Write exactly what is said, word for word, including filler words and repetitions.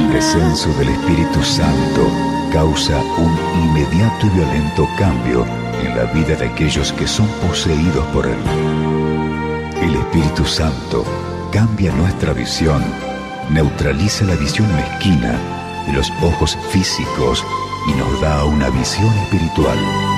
El descenso del Espíritu Santo causa un inmediato y violento cambio en la vida de aquellos que son poseídos por Él. El Espíritu Santo cambia nuestra visión, neutraliza la visión mezquina de los ojos físicos y nos da una visión espiritual.